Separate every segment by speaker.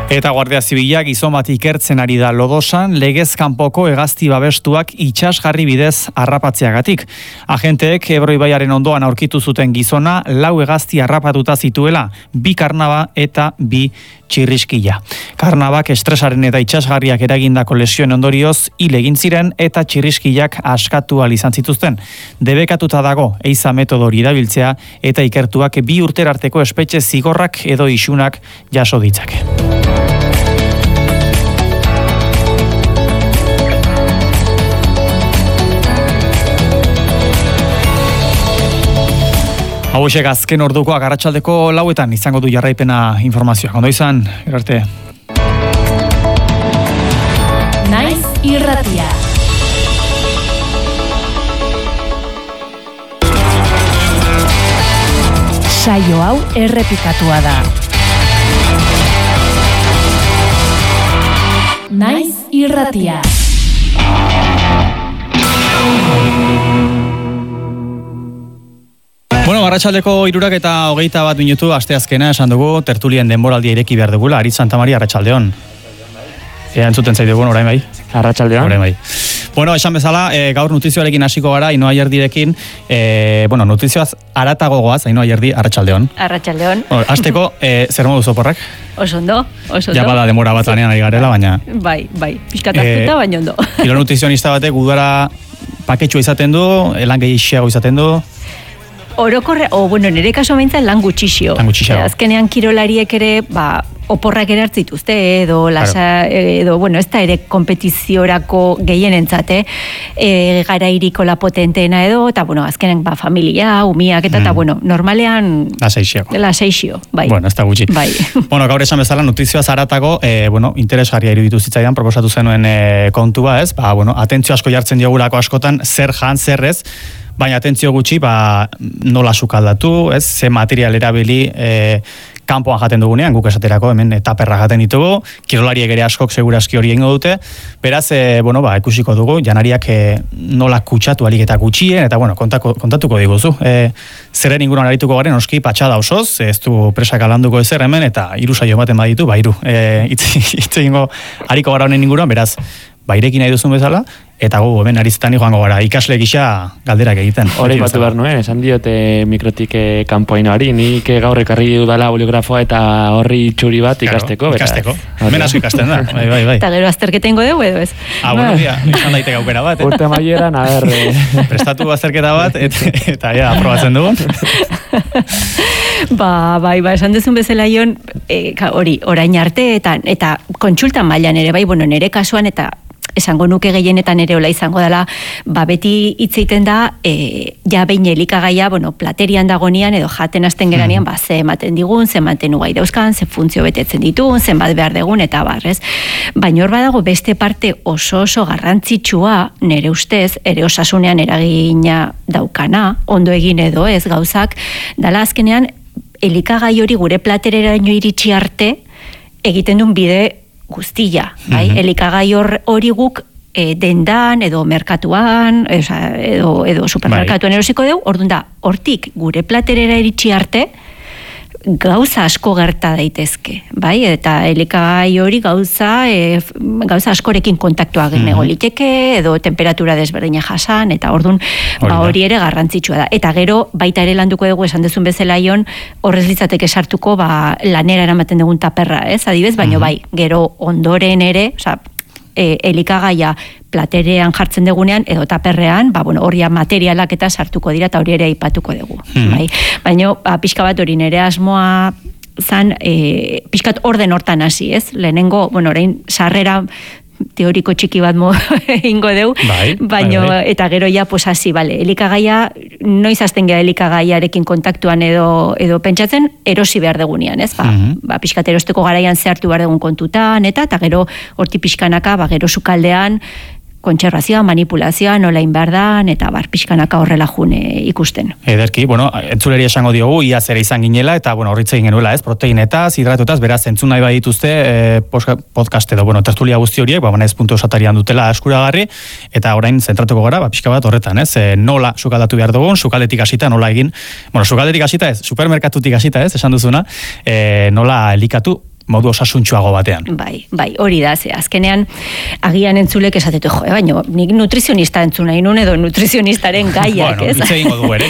Speaker 1: Eta Guardia Zibilak gizon bat ikertzen ari da Lodosan, legez kanpoko hegazti babestuak itsasgarri bidez harrapatzeagatik. Agenteek Ebro ibaiaren ondoan aurkitu zuten gizona, 4 hegazti harrapatuta zituela, 2 karnaba eta 2 txirriskila. Karnabak estresaren eta itsasgarriak eragindako lesioen ondorioz hil egin ziren eta txirriskilak askatu ahal izan zituzten. Debekatuta dago eiza metodo hori erabiltzea eta ikertuak 2 urtera arteko espetxe zigorrak edo isunak jaso ditzake. Hauexek azken ordukoak arratsaldeko 4etan izango du jarraipena informazioa. Ondo izan, erarte.
Speaker 2: Naiz irratia. Saio hau errepikatua da. Naiz irratia.
Speaker 1: Bueno, arratsaldeko 3:21 asteazkena esan dugu, tertulien denboraldia ireki behar dugula. Aritz Santamaria, arratsaldeon. Entzuten zaidugun orain bai?
Speaker 3: Arratsaldeon.
Speaker 1: Orain bai. Bueno, esan bezala, gaur notizioarekin hasiko gara, Ainhoa Aierdirekin. Bueno, notizioaz aratago goaz, Ainhoa Aierdi, arratsaldeon.
Speaker 4: Arratsaldeon.
Speaker 1: Hasteko, zer moduz oporrak?
Speaker 4: Oso ondo.
Speaker 1: Ja bada denbora bat lanean ari garela, baina...
Speaker 4: Bai, pixkataztuta baina ondo.
Speaker 1: Kilo nutrizionista batek udara paketsua izaten du, lan gehiago izaten du...
Speaker 4: Orokorre, nire kaso behintzen lan gutxixio. Azkenean kirolariek ere, oporrak ere hartzituzte, edo ez da ere kompetiziorako gehienentzat, garairiko la potenteena edo, eta azkenen familia, umiak, eta normalean... Laseixio, bai.
Speaker 1: Bueno, ez da gutxi.
Speaker 4: Bai.
Speaker 1: Bueno, gaur esan bezala, notizioa zaratago, interesgarria iruditu zitzaidan, proposatu zenuen kontua, ez? Atentzio asko jartzen diogulako askotan, zer jan, zer ez, baina atentzio gutxi, nola sukaldatu, ez? Ze material erabili kanpoan jaten dugunean, guk esaterako hemen taperra jaten ditugu, kirolariek ere askok seguraski hori egingo dute, beraz, ikusiko dugu, janariak nola kutsatu alik eta gutxien, eta kontatuko diguzu. Zeren inguruan arituko garen, oski patxada osoz, ez du presak alanduko ezer hemen, eta 3 saio ematen baditu, 3. Hitz egingo hariko gara honen inguruan, beraz, irekin nahi duzun bezala, eta hemen arizetan joango gara, ikasle gisa galderak egiten.
Speaker 3: Hori batu behar nuen, esan diote mikrotik kanpoinoari, nik gaur ekarri dudala boliografoa eta horri txuri bat ikasteko.
Speaker 1: Ikasteko, hemen asko ikasten da, bai.
Speaker 4: Eta gero azterketa ingo dugu edo ez?
Speaker 1: Izan daiteke aukera bat.
Speaker 3: Urte maieran,
Speaker 1: prestatu azterketa bat, eta aprobatzen dugun.
Speaker 4: Esan dezun bezala ion, orain arte, eta kontsultan mailan ere, nire kasuan, eta esango nuke gehienetan ere hola izango dela, beti hitz egiten da, ja behin elikagaia, platerian dagonean edo jaten hasten geranean, ze ematen digun, ze mantenu gai dauzkan, ze funtzio betetzen ditun, zenbat behar degun, eta barrez. Baina hor badago beste parte oso garrantzitsua, nire ustez, ere osasunean eragina daukana, ondo egin edo ez gauzak, dala azkenean, elikagai hori gure platereraino iritsi arte, egiten duen bide guztia, elikagai hori guk dendan edo merkatuan edo supermerkatuan erosiko dugu, orduan da, hortik gure platerera iritsi arte gauza asko gerta daitezke, eta elikagai hori gauza askorekin kontaktua genego liteke, edo temperatura desberdina jasan, eta orduan hori ere garrantzitsua da. Eta gero, baita ere landuko dugu esan dezun bezala ion, horrez litzateke sartuko lanera eramaten dugun taperra, ez? Adibez, baino gero ondoren ere, elikagaia platerean jartzen dugunean, edo taperrean, hori materialak eta sartuko dira, eta hori ere aipatuko dugu. Baina, pixka bat hori nire asmoa zan, pixkat orden hortan hasi, ez? Lehenengo, orain sarrera teoriko txiki bat ingo deu, baina, eta gero ja, hasi, elikagaia, noiz azten gara elikagaiarekin kontaktuan edo pentsatzen, erosi behar degunean, ez? Pixkat erosteko garaian zehartu behar degun kontutan, eta gero horti pixkanaka, gero sukaldean, kontserbazioa, manipulazioa, nola inberdan, eta pixkanaka horrela june ikusten.
Speaker 1: Ederki, entzuleri esango diogu, ia zera izan ginela, eta horritza egin genuela, ez, proteinetaz, hidratotaz, beraz, entzun nahi badituzte, podcast edo, tertulia guzti horiek, ez puntu osatarian dutela eskuragarri, eta orain zentratuko gara, pixka bat horretan, ez, nola sukaldatu behar dugun, sukaldetik hasita, nola egin, sukaldetik hasita ez, supermerkatutik hasita ez, esan duzuna, nola elikatu, modu osasuntsuago batean.
Speaker 4: Bai, hori da, ze azkenean agian entzulek esatetu, baina nik nutrizionista entzun nahi nun edo nutrizionistaren gaiak, ez?
Speaker 1: Bueno, egingo dugu ere,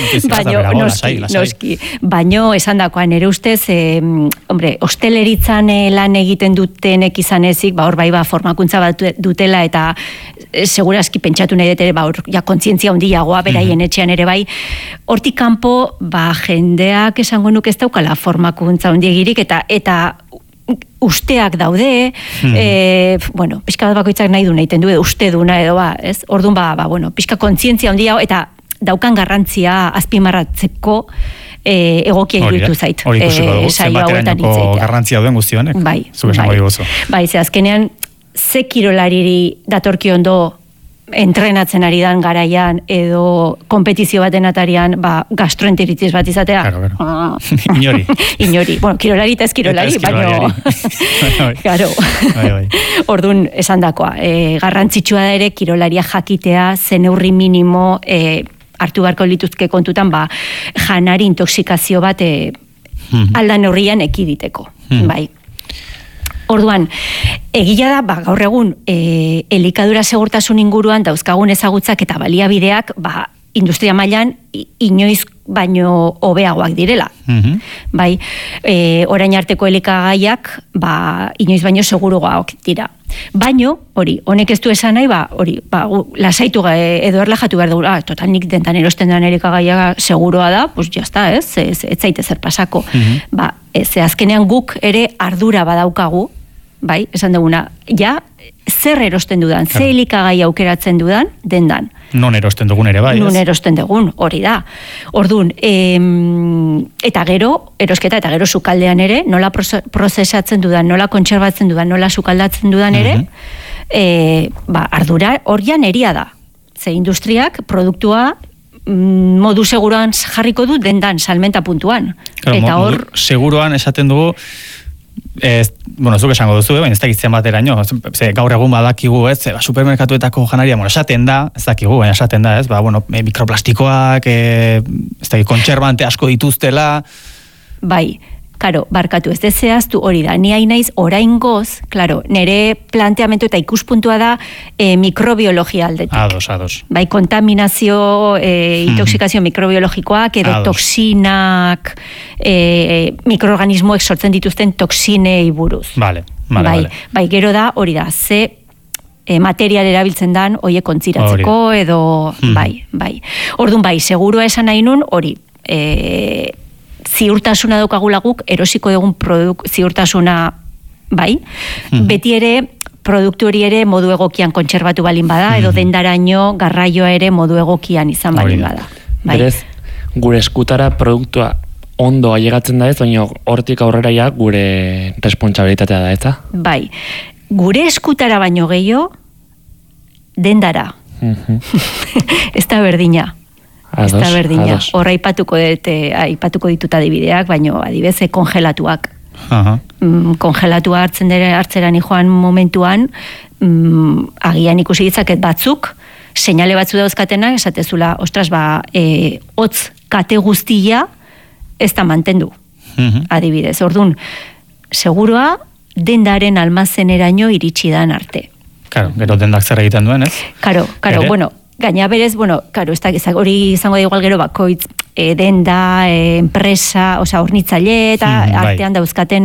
Speaker 4: noski, baino esandakoan ere ustez, hosteleritzan lan egiten dutenek izan ezik, hor bai formakuntza bat dutela eta segurazki pentsatu nahi dut ere, hor kontzientzia handiagoa beraien etxean ere bai, hortik kanpo, jendeak esango nuke ez daukala formakuntza handiegirik eta usteak daude, pixka bat bakoitzak nahi du egiten du, uste duna edo ez? Orduan pixka kontzientzia handiago eta daukan garrantzia azpimarratzeko egokia iruditu zait.
Speaker 1: Hori ikusiko dugu, zenbaterainoko garrantzia duen guzti honek.
Speaker 4: Bai, ze azkenean, ze kirolariri datorki ondo entrenatzen ari dan garaian edo kompetizio baten atarian gastroenteritis bat izatea.
Speaker 1: Claro. Inori.
Speaker 4: Bueno, kirolari eta ez kirolari, baina... Claro. Orduan, esandakoa, garrantzitsua da ere kirolaria jakitea, zen neurri minimo hartu beharko lituzke kontutan, janari intoxikazio bat aldan neurrian ekiditeko. Bai. Orduan, egia da, gaur egun, elikadura segurtasun inguruan dauzkagun ezagutzak eta baliabideak, industria mailan inoiz baino hobeagoak direla. Bai, orain arteko elikagaiak, inoiz baino seguruagoak dira. Baino, honek ez du esan nahi, lasaitu edo erlajatu behar dugu, total nik dentan erosten den elikagaia seguroa da, pues jazta, ez zaite zer pasako. Ze azkenean guk ere ardura badaukagu, bai, esan duguna, zer erosten dudan, ze elikagai aukeratzen dudan, dendan.
Speaker 1: Non erosten dugun ere, bai, ez?
Speaker 4: Non erosten dugun, hori da. Orduan, eta gero, erosketa eta gero sukaldean ere, nola prozesatzen dudan, nola kontserbatzen dudan, nola sukaldatzen dudan ere, ardura horian eria da. Ze industriak produktua modu seguruan jarriko du dendan, salmenta puntuan.
Speaker 1: Eta hor... Seguruan esaten dugu, ez duk esango duzu, baina ez dakitzen bateraino, gaur egun badakigu, ez, supermerkatuetako janaria, esaten da, ez dakigu, baina esaten da, ez, mikroplastikoak, ez dakit, kontserbante asko dituztela. Bai, karo, barkatu, ez zehaztu hori da, ni hainaiz oraingoz, klaro, nire planteamendu eta ikuspuntua da mikrobiologia aldetik. Ados.
Speaker 4: Bai, kontaminazio, intoxikazio mikrobiologikoak, edo toksinak, mikroorganismoek sortzen dituzten toksinei buruz.
Speaker 1: Vale.
Speaker 4: Bai, gero da, hori da, ze material erabiltzen dan, oie kontziratzeko, edo, bai. Orduan, bai, segurua esan nahi nun, hori, ziurtasuna daukagula guk, erosiko dugun ziurtasuna, bai, beti ere, produktu hori ere modu egokian kontserbatu balin bada, edo dendaraino garraioa ere modu egokian izan balin bada.
Speaker 3: Berez, gure eskutara produktua ondo ailegatzen da ez, baina hortik aurrera gure responsabilitatea da, eta?
Speaker 4: Bai, gure eskutara baino gehiago, dendara. Ez da berdina. Ez da berdina. Horra aipatuko ditut adibideak, baino adibidez kongelatuak. Kongelatua hartzeran joan momentuan, agian ikusi ditzaket batzuk, seinale batzu dauzkatenak, esatezula, ostras, hotz kate guztia ez da mantendu. Adibidez, orduan, segurua dendaren almazeneraino iritsi dan arte.
Speaker 1: Karo, gero dendak zer egiten duen, ez?
Speaker 4: Karo, bueno, gaina berez, ez da, hori izango da igual gero bakoitz, denda, enpresa, hornitzaile, eta artean dauzkaten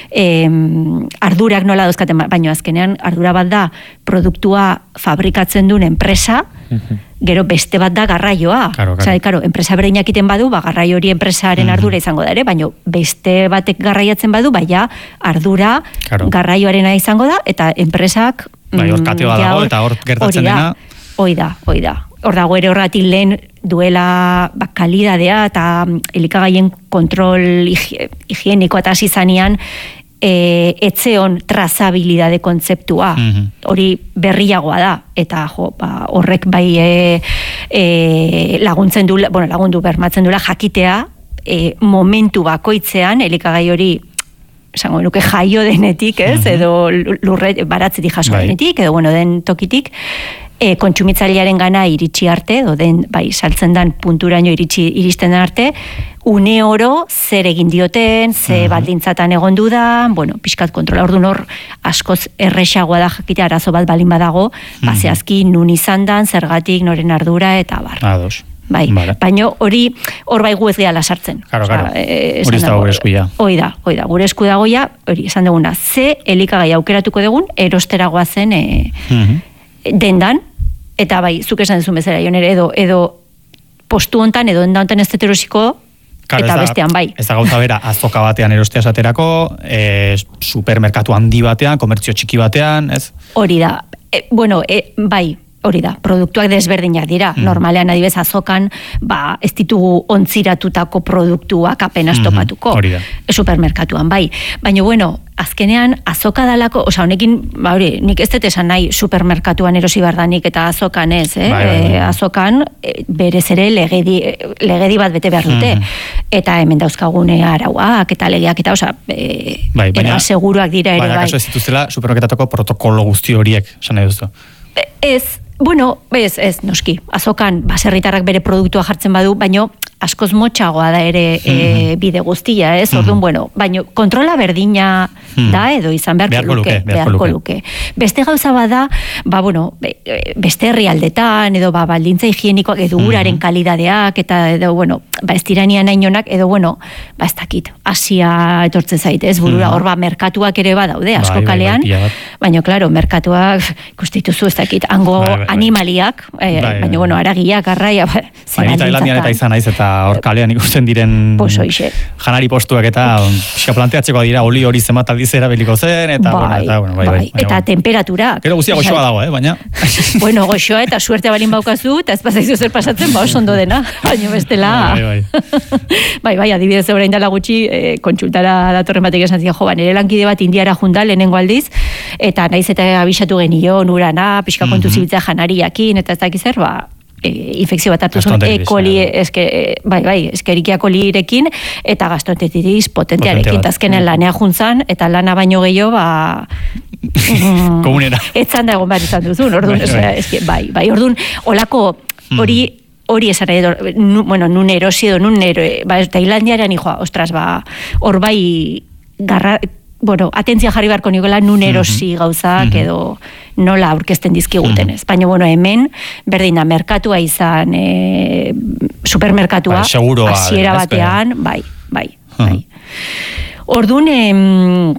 Speaker 4: ardurak nola dauzkaten, baina azkenean ardura bat da produktua fabrikatzen duen enpresa, gero beste bat da garraioa. Karo, enpresa bereinak iten badu, garraio hori enpresaren ardura izango da ere, baina beste batek garraiatzen badu, ardura garraioarena izango da, eta enpresak...
Speaker 1: Hor kateoa dago, eta hor gertatzen dena...
Speaker 4: Hoi da. Hor dago ere horretik lehen duela kalidadea eta elikagaien kontrol higieniko eta hasi zanean etzeon trazabilidade kontzeptua. Hori berriagoa da. Eta horrek bai lagundu bermatzen duela jakitea momentu bakoitzean elikagai hori esango nuke jaio denetik, ez? Edo baratzetik jaso denetik, edo den tokitik, kontsumitzailearen gana iritsi arte, edo den, bai, saltzen dan punturaino iristen den arte, une oro zer egin dioten, ze baldintzatan egon dudan, bueno, pixkat kontrola, orduan hor askoz erresagoa da jakitea arazo bat balin badago, zehazki nun izan dan, zergatik, noren ardura, eta bar.
Speaker 1: Ados.
Speaker 4: Bai, baina hor bai gu ez gehala sartzen.
Speaker 1: Claro. Hori ez dago gure eskuia.
Speaker 4: Hoi da, gure esku dagoia, hori esan duguna, ze elikagai aukeratuko dugun, erosteragoa zen dendan, eta bai, zuk esan duzun bezala, jonere, edo postu hontan, edo denda hontan ez heterosiko, eta bestean bai.
Speaker 1: Ez da gauza bera, azoka batean erostea esaterako, supermerkatu handi batean, komertzio txiki batean, ez? Hori
Speaker 4: da, bai, hori da, produktuak desberdinak dira. Normalean adibez azokan, ez ditugu ontziratutako produktuak apenas topatuko.
Speaker 1: Hori da.
Speaker 4: Supermerkatuan, bai. Baina, bueno, azkenean azoka dalako, honekin, nik ez dut esan nahi supermerkatuan erosi bardanik eta azokan ez, azokan berez ere legedi bat bete behar dute. Eta hemen dauzkagune arauak eta legeak eta, baina seguruak dira ere, bai.
Speaker 1: Baina, kaso ez dituztela supermerkatuko protokolo guzti horiek, esan nahi duzu?
Speaker 4: Ez, noski. Azokan, baserritarrak bere produktua jartzen badu, baino askoz motxagoa da ere bide guztia, ez? Orduan, baino kontrola berdina da edo izan beharko luke. Beste gauza bada, beste herrialdetan edo baldintza higienikoak edo uraren kalidadeak eta edo, ez tirania nainonak edo, ez dakit, Asia etortzen zaite, ez burura, hor merkatuak ere badaude, asko kalean, baina, klaro, merkatuak ikustituzu ez dakit, hango animaliak, baina, aragiak, arraia,
Speaker 1: Tailandian eta izan naiz eta hor kalean ikusten diren janari postuak eta planteatzeko dira oli hori zenbat aldiz erabiliko zen eta
Speaker 4: eta temperatura.
Speaker 1: Gero guztia goxoa dago, baina
Speaker 4: goxoa eta suerte balin baukazu eta ez pasaizu zer pasatzen, oso ondo dena, baina bestela adibidez orain dela gutxi kontsultara datorren batek esan zian, nire lankide bat Indiara junda lehenengo aldiz eta naiz eta abisatu genion urana, pixka kontu zibiltzea janariakin eta ez dakiz zer, infekzio bat hartu zuen eskerikia kolirekin eta gastroenteritis potentearekin, azkenen lanea juntzan eta lana baino gehiago
Speaker 1: komunera
Speaker 4: etzan da egon behar izan duzun, orduan orduan, olako hori esan edo, nun erosi edo, Tailandiaren hijoa, hor bai atentzia jarri barko nikola nun erosi gauzak edo nola aurkezten dizkiguten ez. Baina, hemen, berdina, merkatua izan, supermerkatua, hasiera batean, bai. Orduan,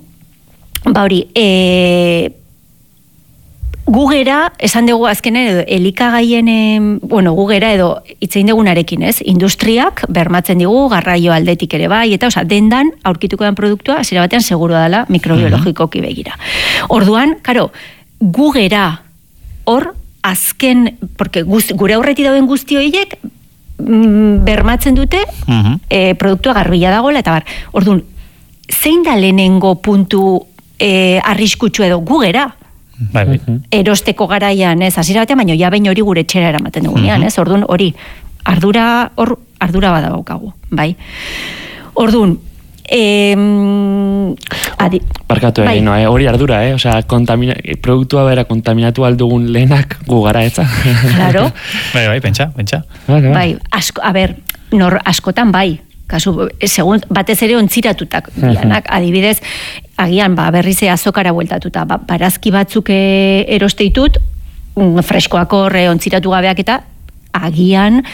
Speaker 4: gugera, esan dugu azkenen, elikagaien, gugera edo itzein dugunarekin, ez? Industriak bermatzen digu, garraio aldetik ere bai, eta dendan aurkituko den produktua, hasiera batean seguru dela mikrobiologikoki begira. Orduan, gugera hor azken, porque gure aurreti dauden guzti horiek bermatzen dute produktua garbila dagoela, eta bar, orduan, zein da lehenengo puntu arriskutsu edo gugera? Erosteko garaian, ez, hasiera batean, baina behin hori gure etxera eramaten dugunean, ez, orduan hori, ardura badaukagu, bai. Orduan,
Speaker 3: Barkatu egin, hori ardura, produktua bera kontaminatu aldugun lehenak gugara, etza?
Speaker 4: Claro.
Speaker 1: Bai, pentsa.
Speaker 4: Bai, askotan bai. Kasu, batez ere ontziratutak dianak, adibidez, agian berriz azokara bueltatuta, barazki batzuk erosteitut, freskoak horre ontziratu gabeak eta agian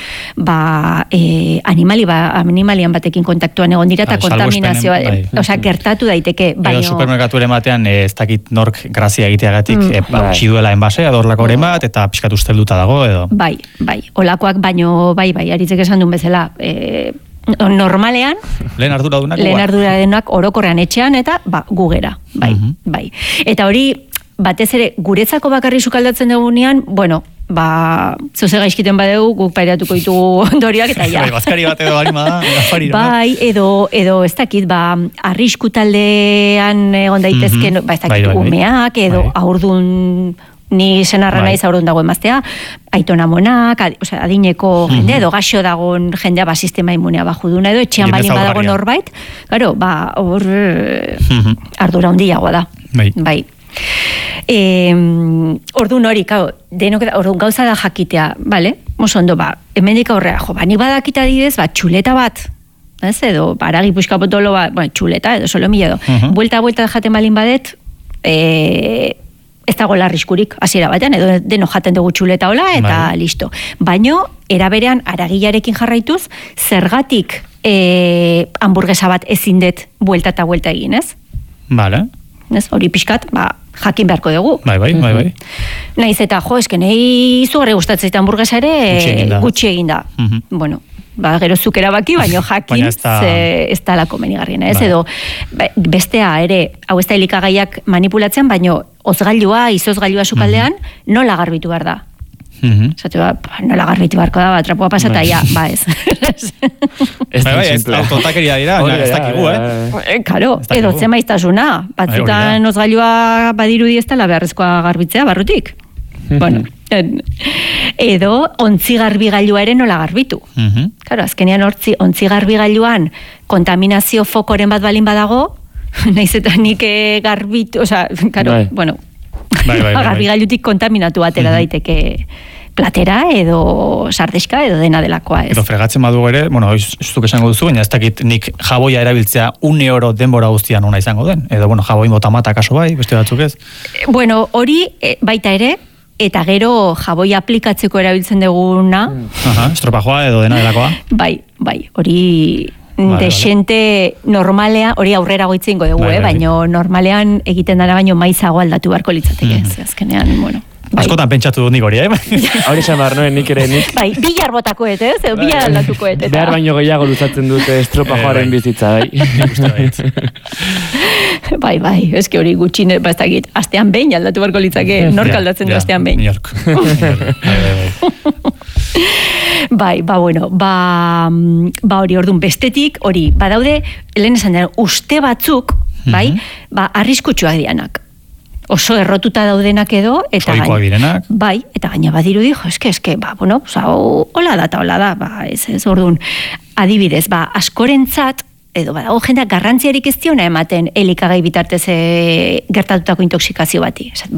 Speaker 4: animalian batekin kontaktuan egon dira eta kontaminazioa, gertatu daiteke.
Speaker 1: Edo supermerkatu ere batean ez dakit nork grazia egiteagatik utzi duela enbasea, dorlako ere bat, eta pixkat ustelduta dago, edo?
Speaker 4: Bai, olakoak baino, aritzek esan duen bezala, normalean
Speaker 1: lehen
Speaker 4: arduradunak orokorrean etxean eta gugera, bai. Eta hori batez ere guretzako bakarri sukaldatzen dugunean, zoze gaizkiten badeu, guk pairatuko ditugu ondoriak eta ja.
Speaker 1: Bazkari bat edo harima da,
Speaker 4: bai, edo ez dakit, arrisku taldean egon daitezken, ez dakit, umeak, edo aurdun ni senarra naiz aurrun dago emaztea, aitona monak, adineko jende, edo gaxo dagoen jendea sistema immunea bajuduna, edo etxean balin badago norbait, hor ardura handiagoa da. Bai. Orduan hori, orduan gauza da jakitea, bale? Oso ondo, hemendik aurrera, nik badakita adibidez, txuleta bat, ez, edo, aragi puxka potolo bat, txuleta, edo, solomi edo, buelta jaten balin badet, ez dago larriskurik, hasiera batean, edo deno jaten dugu txuleta hola, eta listo. Baino, eraberean, aragiarekin jarraituz, zergatik hamburguesa bat ezin dut buelta eta buelta egin, ez?
Speaker 1: Vale.
Speaker 4: Ez, hori pixkat, jakin beharko dugu.
Speaker 1: Bai.
Speaker 4: Naiz eta, esken, izugarri gustatzen hamburguesa ere gutxi eginda. Bueno, gero zuk erabaki, baino jakin ez da lako menigarriena, ez? Edo, bestea ere, hau ez da elikagaiak manipulatzen, baino ozgailua, izozgailua sukaldean, nola garbitu behar da? Zatu, nola garbitu beharko da, trapua pasata, ja, ez.
Speaker 1: Ez autotakeria dira, ez dakigu,
Speaker 4: Karo, edo zemaiztasuna, batzutan ozgailua badirudi ez dela beharrezkoa garbitzea, barrutik. Bueno, edo ontzigarbigailua ere nola garbitu. Karo, azkenean ontzigarbigailuan kontaminazio fokoren bat balin badago, nahiz eta nik garbitu, karo, bueno, garbigailutik kontaminatu atera daiteke platera edo sardeska edo dena delakoa, ez.
Speaker 1: Edo fregatzen badu ere, bueno, zuk esango duzu, baina ez dakit nik jaboia erabiltzea 1 euro denbora guztian ona izango den. Edo, bueno, jaboi motamata kaso bai, beste batzuk ez.
Speaker 4: Bueno, hori baita ere, eta gero jaboi aplikatzeko erabiltzen duguna.
Speaker 1: Estropajoa edo dena delakoa.
Speaker 4: Bai, hori desente normalean, hori aurrera goitzingo dugu, baina normalean egiten dara baino maizago aldatu beharko litzateke, azkenean, bueno.
Speaker 1: Askotan pentsatu dut nik hori,
Speaker 3: Hori esan behar noen, nik ere nik.
Speaker 4: Bai, bilar botakoet, ez? Edo bilar aldatukoet.
Speaker 3: Behar baino gehiago luzatzen dute estropajoaren bizitza,
Speaker 4: bai. Bai, eski hori gutxin, ez dakit, astean behin aldatu beharko litzake, nork aldatzen du astean behin.
Speaker 1: Nork.
Speaker 4: Bai, bueno, hori orduan bestetik, hori, badaude, lehen esan dira, uste batzuk, bai, arriskutsuak dianak. Oso errotuta daudenak edo, eta bai, eta gaina badirudi, eske, bueno, hola da, ez orduan, adibidez, askorentzat, edo badago jendeak garrantziarik ez diona ematen elikagai bitartez gertatutako intoxikazio bati.